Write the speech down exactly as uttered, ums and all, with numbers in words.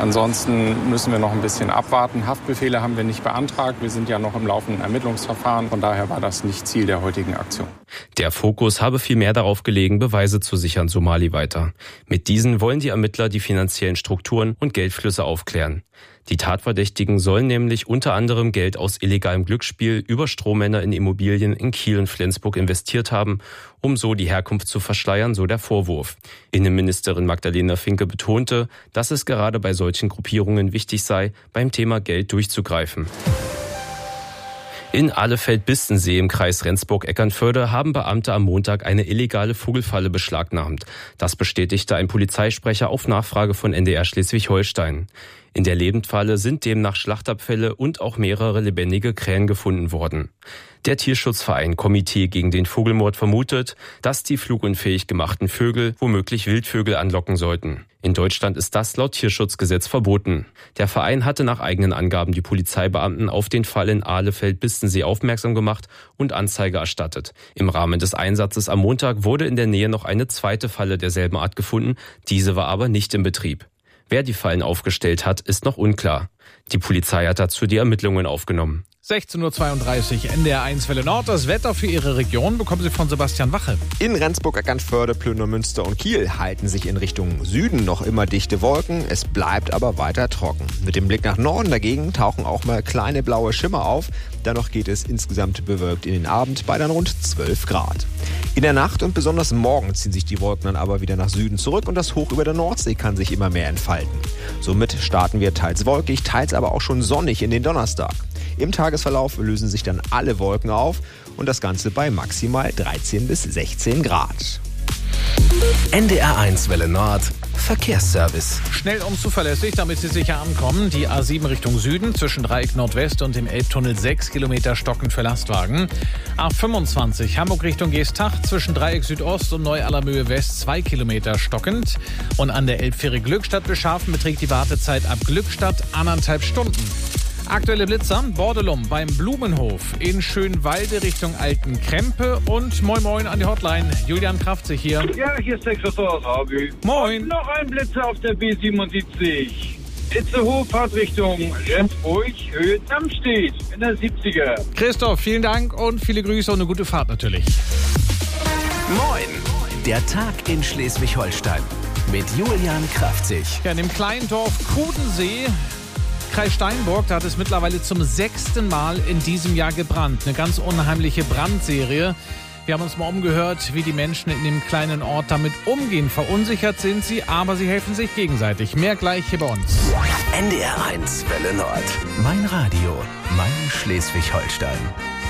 Ansonsten müssen wir noch ein bisschen abwarten. Haftbefehle haben wir nicht beantragt. Wir sind ja noch im laufenden Ermittlungsverfahren. Von daher war das nicht Ziel der heutigen Aktion. Der Fokus habe vielmehr darauf gelegen, Beweise zu sichern, so Mali weiter. Mit diesen wollen die Ermittler die finanziellen Strukturen und Geldflüsse aufklären. Die Tatverdächtigen sollen nämlich unter anderem Geld aus illegalem Glücksspiel über Strohmänner in Immobilien in Kiel und Flensburg investiert haben, um so die Herkunft zu verschleiern, so der Vorwurf. Innenministerin Magdalena Finke betonte, dass es gerade bei solchen Gruppierungen wichtig sei, beim Thema Geld durchzugreifen. In Ahlefeld-Bistensee im Kreis Rendsburg-Eckernförde haben Beamte am Montag eine illegale Vogelfalle beschlagnahmt. Das bestätigte ein Polizeisprecher auf Nachfrage von N D R Schleswig-Holstein. In der Lebendfalle sind demnach Schlachtabfälle und auch mehrere lebendige Krähen gefunden worden. Der Tierschutzverein Komitee gegen den Vogelmord vermutet, dass die flugunfähig gemachten Vögel womöglich Wildvögel anlocken sollten. In Deutschland ist das laut Tierschutzgesetz verboten. Der Verein hatte nach eigenen Angaben die Polizeibeamten auf den Fall in Ahlefeld-Bistensee aufmerksam gemacht und Anzeige erstattet. Im Rahmen des Einsatzes am Montag wurde in der Nähe noch eine zweite Falle derselben Art gefunden, diese war aber nicht in Betrieb. Wer die Fallen aufgestellt hat, ist noch unklar. Die Polizei hat dazu die Ermittlungen aufgenommen. sechzehn Uhr zweiunddreißig, N D R eins Welle Nord. Das Wetter für Ihre Region bekommen Sie von Sebastian Wache. In Rendsburg, Eckernförde, Plöner, Münster und Kiel halten sich in Richtung Süden noch immer dichte Wolken. Es bleibt aber weiter trocken. Mit dem Blick nach Norden dagegen tauchen auch mal kleine blaue Schimmer auf. Dennoch geht es insgesamt bewölkt in den Abend bei dann rund zwölf Grad. In der Nacht und besonders morgen ziehen sich die Wolken dann aber wieder nach Süden zurück und das Hoch über der Nordsee kann sich immer mehr entfalten. Somit starten wir teils wolkig, teils aber auch schon sonnig in den Donnerstag. Im Tagesverlauf lösen sich dann alle Wolken auf und das Ganze bei maximal dreizehn bis sechzehn Grad. N D R eins Welle Nord Verkehrsservice. Schnell und zuverlässig, damit Sie sicher ankommen. Die A sieben Richtung Süden zwischen Dreieck Nordwest und dem Elbtunnel sechs Kilometer stockend für Lastwagen. A fünfundzwanzig Hamburg Richtung Geestach zwischen Dreieck Südost und Neu-Allermöhe West zwei Kilometer stockend. Und an der Elbfähre Glückstadt Beschafen beträgt die Wartezeit ab Glückstadt anderthalb Stunden. Aktuelle Blitzer, Bordelum beim Blumenhof in Schönwalde Richtung Altenkrempe und moin moin an die Hotline. Julian Kraftzig hier. Ja, hier ist der Christoph aus Hauby. Moin. Und noch ein Blitzer auf der B siebenundsiebzig. Itzehoe, Fahrtrichtung Rendsburg, Höhe Dammstedt in der siebziger. Christoph, vielen Dank und viele Grüße und eine gute Fahrt natürlich. Moin, der Tag in Schleswig-Holstein mit Julian Kraftzig. Ja, in dem kleinen Dorf Kudensee, Kreis Steinburg, da hat es mittlerweile zum sechsten Mal in diesem Jahr gebrannt. Eine ganz unheimliche Brandserie. Wir haben uns mal umgehört, wie die Menschen in dem kleinen Ort damit umgehen. Verunsichert sind sie, aber sie helfen sich gegenseitig. Mehr gleich hier bei uns. N D R eins Welle Nord. Mein Radio, mein Schleswig-Holstein.